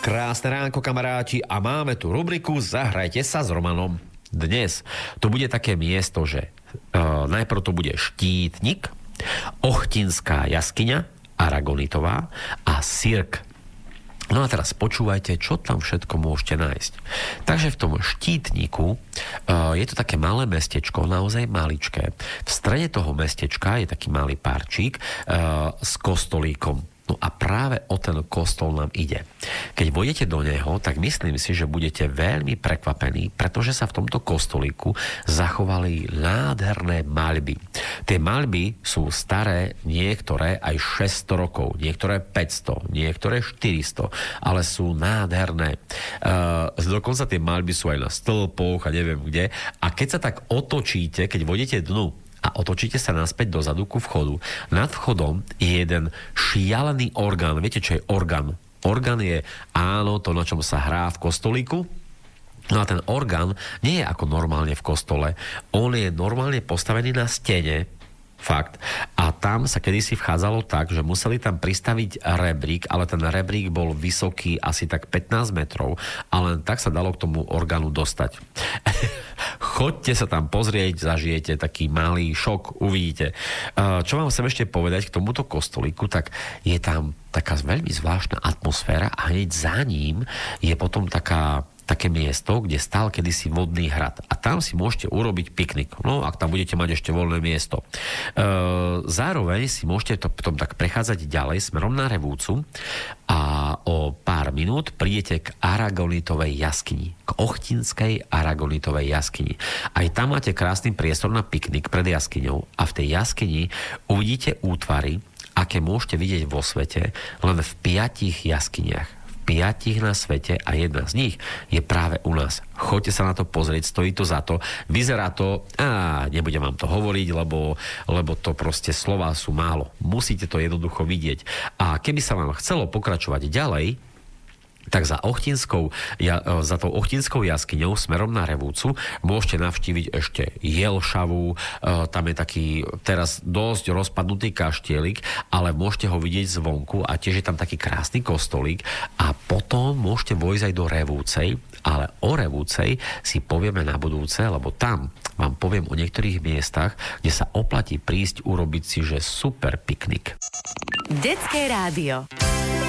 Krásne ránko, kamaráti, a máme tu rubriku Zahrajte sa s Romanom. Dnes to bude také miesto, že najprv to bude Štítnik, Ochtinská jaskyňa, Aragonitová a Sirk. No a teraz počúvajte, čo tam všetko môžete nájsť. Takže v tom Štítniku je to také malé mestečko, naozaj maličké. V strede toho mestečka je taký malý parčík s kostolíkom. No a práve o ten kostol nám ide. Keď vojdete do neho, tak myslím si, že budete veľmi prekvapení, pretože sa v tomto kostolíku zachovali nádherné maľby. Tie maľby sú staré, niektoré aj 600 rokov, niektoré 500, niektoré 400, ale sú nádherné. Dokonca tie maľby sú aj na stĺpoch a neviem kde. A keď sa tak otočíte, keď vojdete dnu, a otočíte sa naspäť dozadu ku vchodu. Nad vchodom je jeden šialený orgán. Viete, čo je orgán? Orgán je, áno, to, na čom sa hrá v kostolíku. No a ten orgán nie je ako normálne v kostole. On je normálne postavený na stene. Fakt. A tam sa kedysi vchádzalo tak, že museli tam pristaviť rebrík, ale ten rebrík bol vysoký asi tak 15 metrov a len tak sa dalo k tomu orgánu dostať. Choďte sa tam pozrieť, zažijete taký malý šok, uvidíte. Čo vám chcem ešte povedať k tomuto kostolíku, tak je tam taká veľmi zvláštna atmosféra a hneď za ním je potom také miesto, kde stál kedysi vodný hrad. A tam si môžete urobiť piknik. No, ak tam budete mať ešte voľné miesto. Zároveň si môžete to potom tak prechádzať ďalej smerom na Revúcu a o pár minút prídete k Aragonitovej jaskyni. K Ochtinskej Aragonitovej jaskyni. Aj tam máte krásny priestor na piknik pred jaskyňou a v tej jaskyni uvidíte útvary, aké môžete vidieť vo svete len v 5 jaskyniach. 5 na svete a jedna z nich je práve u nás. Choďte sa na to pozrieť, stojí to za to. Vyzerá to, nebudem vám to hovoriť, lebo to proste slová sú málo. Musíte to jednoducho vidieť. A keby sa vám chcelo pokračovať ďalej, tak za tou Ochtinskou jaskyňou smerom na Revúcu môžete navštíviť ešte Jelšavu, tam je taký teraz dosť rozpadnutý kaštielik, ale môžete ho vidieť zvonku a tiež je tam taký krásny kostolík a potom môžete vojsť aj do Revúcej, ale o Revúcej si povieme na budúce, lebo tam vám poviem o niektorých miestach, kde sa oplatí prísť urobiť si, že super piknik. Detské rádio.